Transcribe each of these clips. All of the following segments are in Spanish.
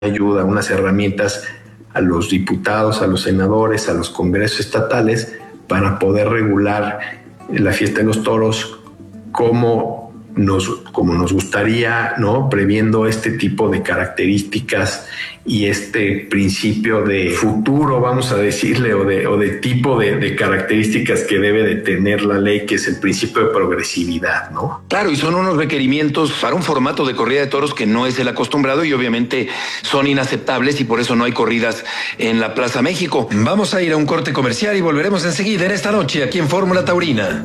ayuda, unas herramientas a los diputados, a los senadores, a los congresos estatales para poder regular la fiesta de los toros como nos gustaría, ¿no? Previendo este tipo de características y este principio de futuro, vamos a decirle, o de tipo de características que debe de tener la ley, que es el principio de progresividad, ¿no? Claro, y son unos requerimientos para un formato de corrida de toros que no es el acostumbrado y obviamente son inaceptables y por eso no hay corridas en la Plaza México. Vamos a ir a un corte comercial y volveremos enseguida en esta noche aquí en Fórmula Taurina.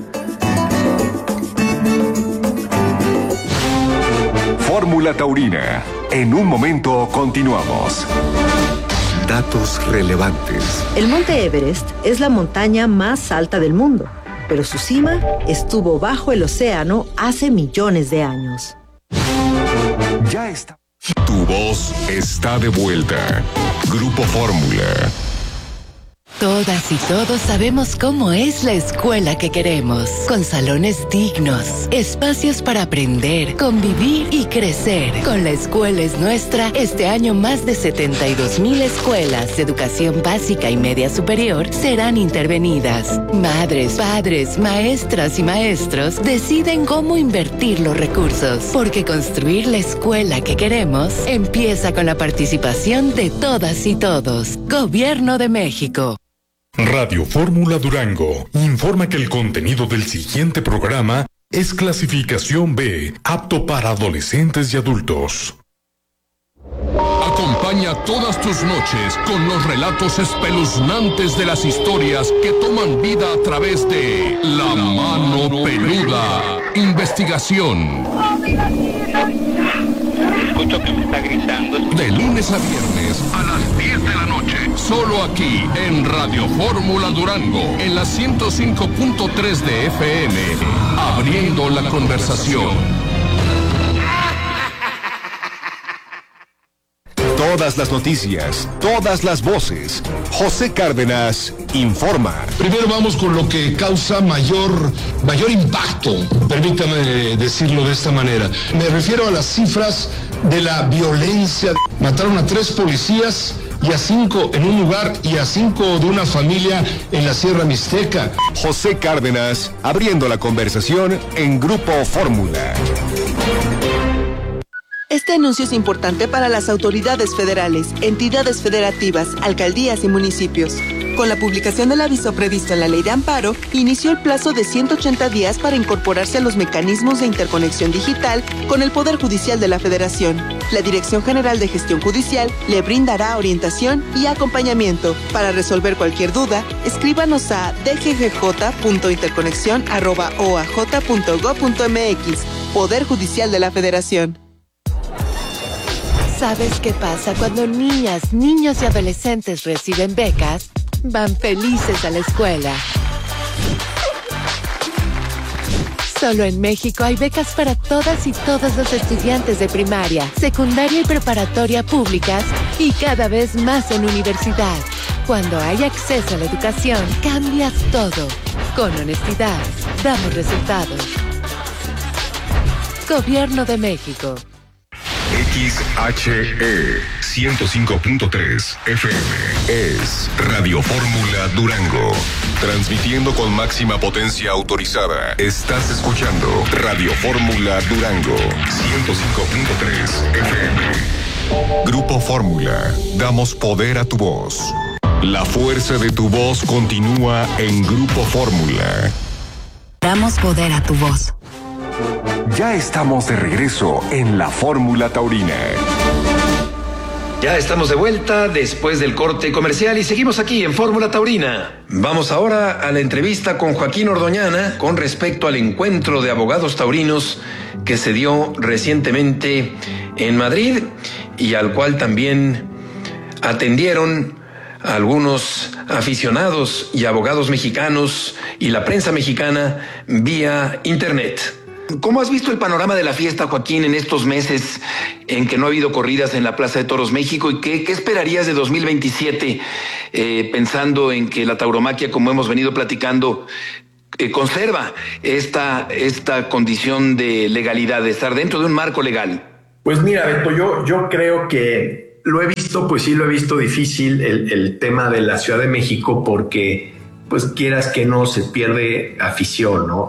Fórmula Taurina. En un momento continuamos. Datos relevantes. El Monte Everest es la montaña más alta del mundo, pero su cima estuvo bajo el océano hace millones de años. Ya está. Tu voz está de vuelta. Grupo Fórmula. Todas y todos sabemos cómo es la escuela que queremos, con salones dignos, espacios para aprender, convivir y crecer. Con La Escuela es Nuestra, este año más de 72,000 escuelas de educación básica y media superior serán intervenidas. Madres, padres, maestras y maestros deciden cómo invertir los recursos, porque construir la escuela que queremos empieza con la participación de todas y todos. Gobierno de México. Radio Fórmula Durango informa que el contenido del siguiente programa es clasificación B, apto para adolescentes y adultos. Acompaña todas tus noches con los relatos espeluznantes de las historias que toman vida a través de La Mano Peluda. Investigación. Escucho que me está gritando. De lunes a viernes a las 10 de la noche. Solo aquí en Radio Fórmula Durango. En la 105.3 de FM. Abriendo la conversación. Todas las noticias, todas las voces. José Cárdenas informa. Primero vamos con lo que causa mayor impacto, permítame decirlo de esta manera. Me refiero a las cifras de la violencia. Mataron a 3 policías y a 5 en un lugar y a 5 de una familia en la Sierra Mixteca. José Cárdenas abriendo la conversación en Grupo Fórmula. Este anuncio es importante para las autoridades federales, entidades federativas, alcaldías y municipios. Con la publicación del aviso previsto en la Ley de Amparo, inició el plazo de 180 días para incorporarse a los mecanismos de interconexión digital con el Poder Judicial de la Federación. La Dirección General de Gestión Judicial le brindará orientación y acompañamiento. Para resolver cualquier duda, escríbanos a dggj.interconexión@oaj.gov.mx. Poder Judicial de la Federación. ¿Sabes qué pasa cuando niñas, niños y adolescentes reciben becas? Van felices a la escuela. Solo en México hay becas para todas y todos los estudiantes de primaria, secundaria y preparatoria públicas y cada vez más en universidad. Cuando hay acceso a la educación, cambias todo. Con honestidad, damos resultados. Gobierno de México. XHE 105.3 FM es Radio Fórmula Durango. Transmitiendo con máxima potencia autorizada. Estás escuchando Radio Fórmula Durango 105.3 FM. Grupo Fórmula. Damos poder a tu voz. La fuerza de tu voz continúa en Grupo Fórmula. Damos poder a tu voz. Ya estamos de regreso en la Fórmula Taurina. Ya estamos de vuelta después del corte comercial y seguimos aquí en Fórmula Taurina. Vamos ahora a la entrevista con Joaquín Ordoñana con respecto al encuentro de abogados taurinos que se dio recientemente en Madrid y al cual también atendieron algunos aficionados y abogados mexicanos y la prensa mexicana vía internet. ¿Cómo has visto el panorama de la fiesta, Joaquín, en estos meses en que no ha habido corridas en la Plaza de Toros México? ¿Y qué esperarías de 2027, pensando en que la tauromaquia, como hemos venido platicando, conserva esta condición de legalidad, de estar dentro de un marco legal? Pues mira, Beto, yo creo que lo he visto, pues sí lo he visto difícil el tema de la Ciudad de México porque, pues quieras que no, se pierde afición, ¿no?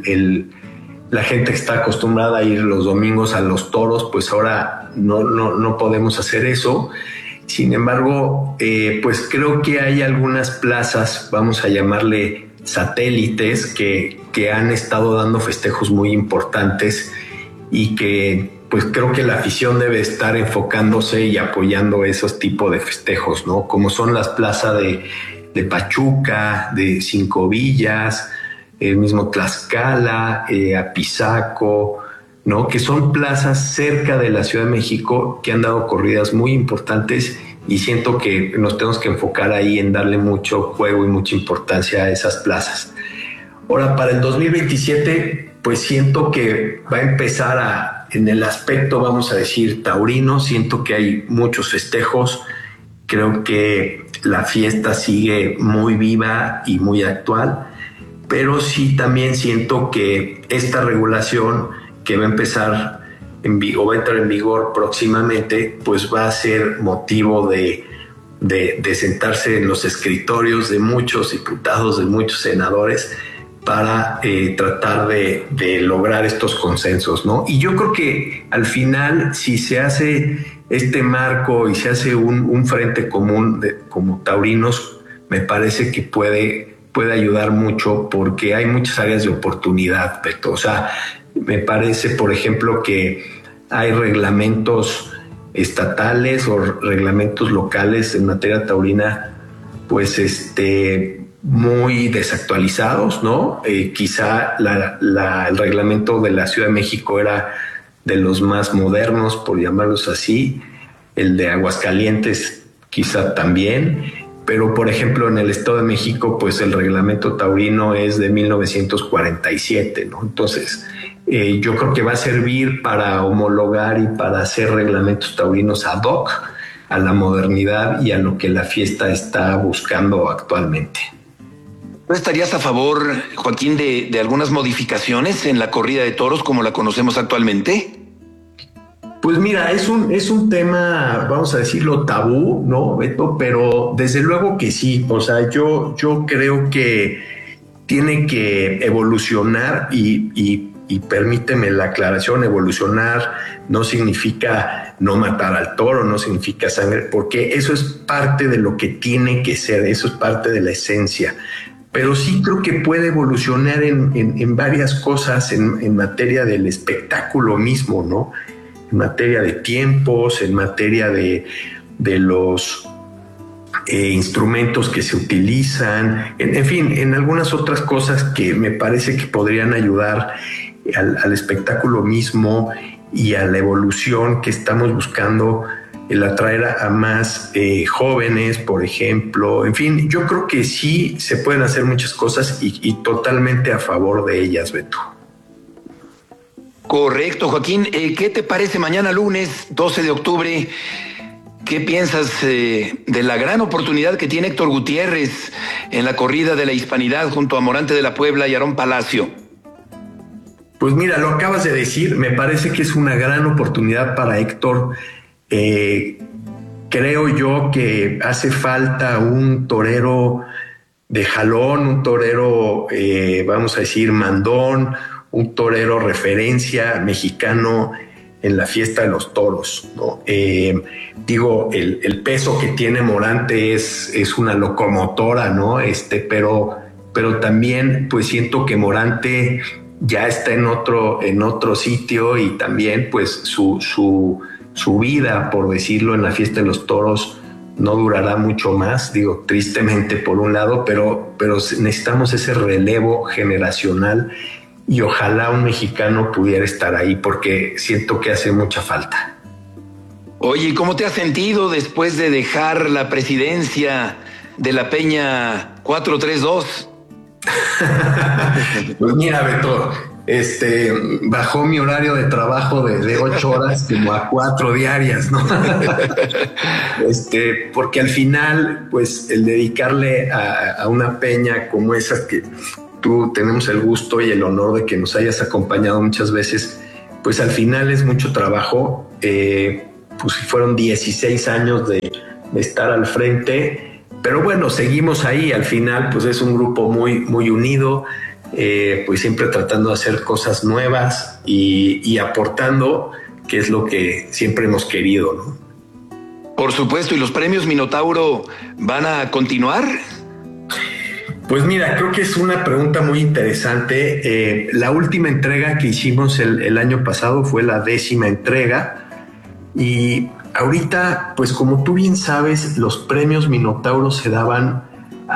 La gente que está acostumbrada a ir los domingos a los toros, pues ahora no podemos hacer eso. Sin embargo, pues creo que hay algunas plazas, vamos a llamarle satélites, que han estado dando festejos muy importantes y que pues creo que la afición debe estar enfocándose y apoyando esos tipos de festejos, ¿no? Como son las plazas de Pachuca, de Cinco Villas, el mismo Tlaxcala, Apizaco, ¿no? Que son plazas cerca de la Ciudad de México que han dado corridas muy importantes y siento que nos tenemos que enfocar ahí en darle mucho juego y mucha importancia a esas plazas. Ahora, para el 2027, pues siento que va a empezar en el aspecto, vamos a decir, taurino, siento que hay muchos festejos, creo que la fiesta sigue muy viva y muy actual, pero sí también siento que esta regulación que va a empezar o va a entrar en vigor próximamente, pues va a ser motivo de sentarse en los escritorios de muchos diputados, de muchos senadores, para tratar de lograr estos consensos, ¿no? Y yo creo que al final, si se hace este marco y se hace un frente común como taurinos, me parece que puede ayudar mucho porque hay muchas áreas de oportunidad, Beto. O sea, me parece, por ejemplo, que hay reglamentos estatales o reglamentos locales en materia taurina, pues muy desactualizados, ¿no? Quizá el reglamento de la Ciudad de México era de los más modernos, por llamarlos así, el de Aguascalientes quizá también, pero por ejemplo en el Estado de México, pues el reglamento taurino es de 1947, ¿no? Entonces, yo creo que va a servir para homologar y para hacer reglamentos taurinos ad hoc a la modernidad y a lo que la fiesta está buscando actualmente. ¿No estarías a favor, Joaquín, de algunas modificaciones en la corrida de toros como la conocemos actualmente? Pues mira, es un tema, vamos a decirlo, tabú, ¿no, Beto? Pero desde luego que sí. O sea, yo creo que tiene que evolucionar y permíteme la aclaración, evolucionar no significa no matar al toro, no significa sangre, porque eso es parte de lo que tiene que ser, eso es parte de la esencia. Pero sí creo que puede evolucionar en varias cosas en materia del espectáculo mismo, ¿no? En materia de tiempos, en materia de los instrumentos que se utilizan, en fin, en algunas otras cosas que me parece que podrían ayudar al espectáculo mismo y a la evolución que estamos buscando, el atraer a más jóvenes, por ejemplo. En fin, yo creo que sí se pueden hacer muchas cosas y totalmente a favor de ellas, Beto. Correcto, Joaquín. ¿Qué te parece mañana lunes, 12 de octubre? ¿Qué piensas de la gran oportunidad que tiene Héctor Gutiérrez en la corrida de la Hispanidad junto a Morante de la Puebla y Aarón Palacio? Pues mira, lo acabas de decir, me parece que es una gran oportunidad para Héctor. Creo yo que hace falta un torero de jalón, un torero, vamos a decir, mandón, un torero referencia mexicano en la fiesta de los toros, ¿no? Digo, el peso que tiene Morante es una locomotora, ¿no? Pero también pues siento que Morante ya está en otro sitio y también pues su vida, por decirlo, en la fiesta de los toros no durará mucho más, digo, tristemente por un lado, pero necesitamos ese relevo generacional y ojalá un mexicano pudiera estar ahí porque siento que hace mucha falta. Oye, ¿cómo te has sentido después de dejar la presidencia de la Peña 432? Pues mira, Beto, bajó mi horario de trabajo de 8 horas como a 4 diarias, ¿no? Porque al final, pues el dedicarle a una peña como esa que tú tenemos el gusto y el honor de que nos hayas acompañado muchas veces, pues al final es mucho trabajo. pues fueron 16 años de estar al frente, pero bueno, seguimos ahí. Al final pues es un grupo muy, muy unido, pues siempre tratando de hacer cosas nuevas y aportando, que es lo que siempre hemos querido, ¿no? Por supuesto. ¿Y los premios Minotauro van a continuar? Pues mira, creo que es una pregunta muy interesante. La última entrega que hicimos el año pasado fue la 10ª entrega, y ahorita, pues como tú bien sabes, los premios Minotauro se daban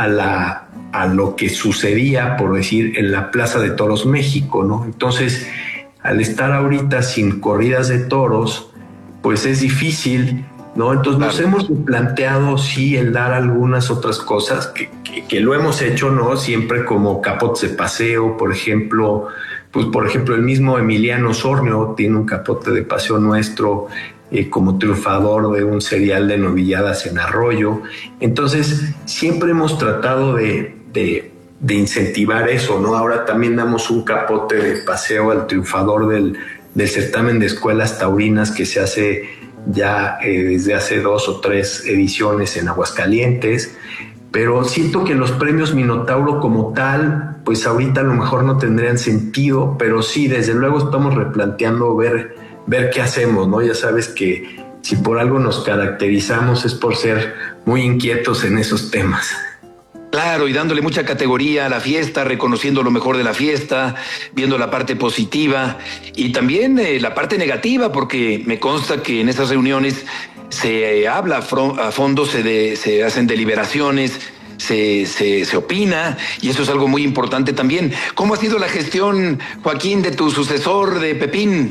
a lo que sucedía, por decir, en la Plaza de Toros México, ¿no? Entonces, al estar ahorita sin corridas de toros, pues es difícil, ¿no? Entonces nos hemos planteado sí el dar algunas otras cosas que lo hemos hecho, ¿no? Siempre como capotes de paseo, por ejemplo, el mismo Emiliano Osornio tiene un capote de paseo nuestro, como triunfador de un serial de novilladas en Arroyo. Entonces siempre hemos tratado de incentivar eso, ¿no? Ahora también damos un capote de paseo al triunfador del certamen de escuelas taurinas que se hace ya desde hace 2 o 3 ediciones en Aguascalientes. Pero siento que los premios Minotauro como tal, pues ahorita a lo mejor no tendrían sentido, pero sí, desde luego estamos replanteando ver qué hacemos, ¿no? Ya sabes que si por algo nos caracterizamos es por ser muy inquietos en esos temas. Claro, y dándole mucha categoría a la fiesta, reconociendo lo mejor de la fiesta, viendo la parte positiva y también la parte negativa, porque me consta que en esas reuniones se habla a fondo, se hacen deliberaciones, se opina, y eso es algo muy importante también. ¿Cómo ha sido la gestión, Joaquín, de tu sucesor, de Pepín?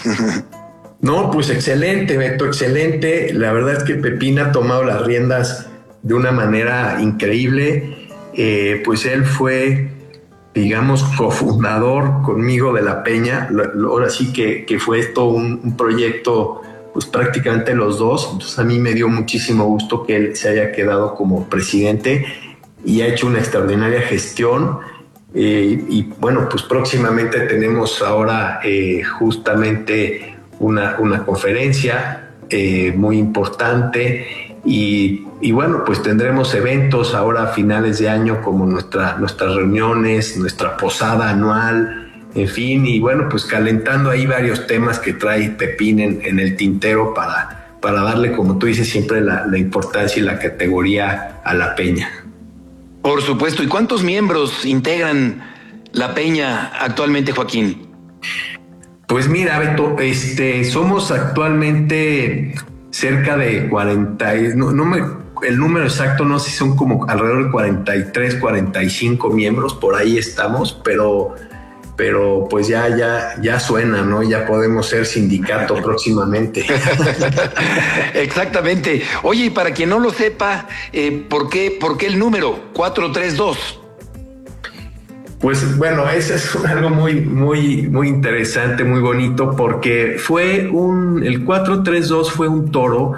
No, pues excelente, Beto, excelente. La verdad es que Pepín ha tomado las riendas de una manera increíble. Pues él fue, digamos, cofundador conmigo de La Peña. Ahora sí que fue esto un proyecto, pues prácticamente los dos. Entonces a mí me dio muchísimo gusto que él se haya quedado como presidente y ha hecho una extraordinaria gestión. Y bueno, pues próximamente tenemos ahora justamente una conferencia muy importante, y bueno, pues tendremos eventos ahora a finales de año como nuestras reuniones, nuestra posada anual, en fin, y bueno, pues calentando ahí varios temas que trae Pepín en el tintero para darle, como tú dices, siempre la importancia y la categoría a La Peña. Por supuesto. ¿Y cuántos miembros integran La Peña actualmente, Joaquín? Pues mira, Beto, somos actualmente cerca de 40, el número exacto no sé si son como alrededor de 43, 45 miembros, por ahí estamos, pero pues ya suena, ¿no? Ya podemos ser sindicato próximamente. Exactamente. Oye, y para quien no lo sepa, ¿por qué el número 432? Pues bueno, eso es algo muy, muy, muy interesante, muy bonito, porque el 432 fue un toro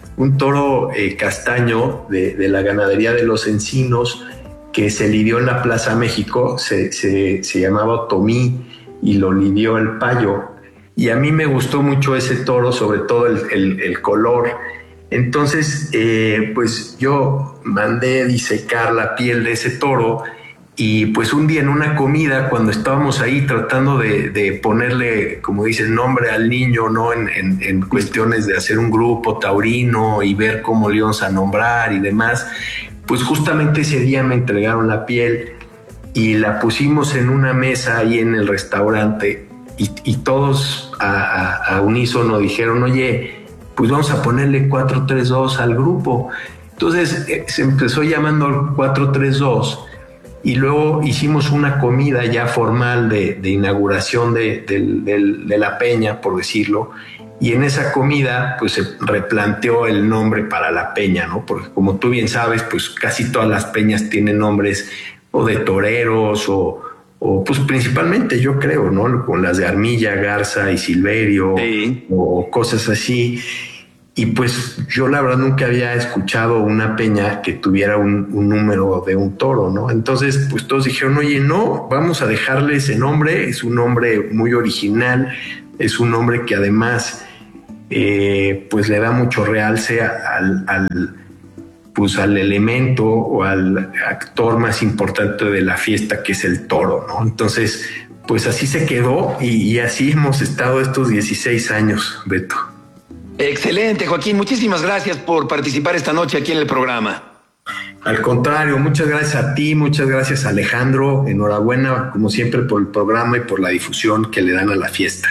castaño de la ganadería de Los Encinos, que se lidió en la Plaza México. Se llamaba Otomí y lo lidió el Payo, y a mí me gustó mucho ese toro, sobre todo el color. Entonces pues yo mandé disecar la piel de ese toro, y pues un día en una comida, cuando estábamos ahí tratando de ponerle, como dices, nombre al niño, ¿no? En cuestiones de hacer un grupo taurino y ver cómo le íbamos a nombrar y demás, pues justamente ese día me entregaron la piel y la pusimos en una mesa ahí en el restaurante, y todos a unísono dijeron, oye, pues vamos a ponerle 432 al grupo. Entonces se empezó llamando 432, y luego hicimos una comida ya formal de inauguración de La Peña, por decirlo, y en esa comida pues se replanteó el nombre para La Peña, ¿no? Porque como tú bien sabes, pues casi todas las peñas tienen nombres o de toreros o pues principalmente, yo creo, ¿no? Con las de Armilla, Garza y Silverio, sí, o cosas así. Y pues yo la verdad nunca había escuchado una peña que tuviera un número de un toro, ¿no? Entonces pues todos dijeron, oye, no, vamos a dejarle ese nombre, es un nombre muy original, es un nombre que además pues le da mucho realce al elemento o al actor más importante de la fiesta, que es el toro, ¿no? Entonces, pues así se quedó y así hemos estado estos 16 años, Beto. Excelente, Joaquín. Muchísimas gracias por participar esta noche aquí en el programa. Al contrario, muchas gracias a ti, muchas gracias, Alejandro. Enhorabuena, como siempre, por el programa y por la difusión que le dan a la fiesta.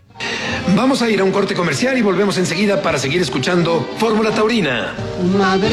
Vamos a ir a un corte comercial y volvemos enseguida para seguir escuchando Fórmula Taurina.